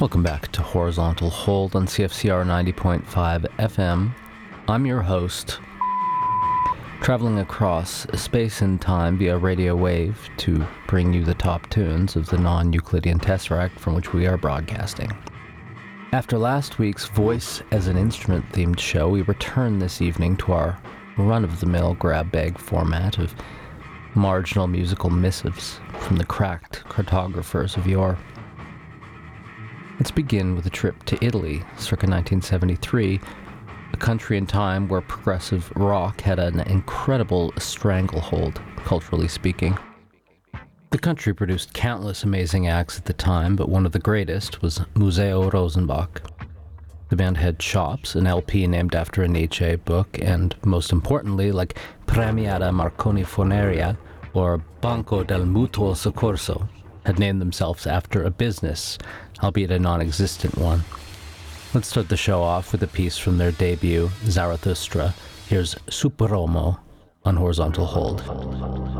Welcome back to Horizontal Hold on CFCR 90.5 FM. I'm your host, traveling across space and time via radio wave to bring you the top tunes of the non-Euclidean tesseract from which we are broadcasting. After last week's voice as an instrument themed show, we return this evening to our run-of-the-mill grab bag format of marginal musical missives from the cracked cartographers of yore. Let's begin with a trip to Italy, circa 1973, a country and time where progressive rock had an incredible stranglehold, culturally speaking. The country produced countless amazing acts at the time, but one of the greatest was Museo Rosenbach. The band had Chops, an LP named after a Nietzsche book, and most importantly, like Premiata Marconi Foneria or Banco del Mutuo Soccorso, had named themselves after a business, albeit a non-existent one. Let's start the show off with a piece from their debut, Zarathustra. Here's Superuomo on Horizontal Hold.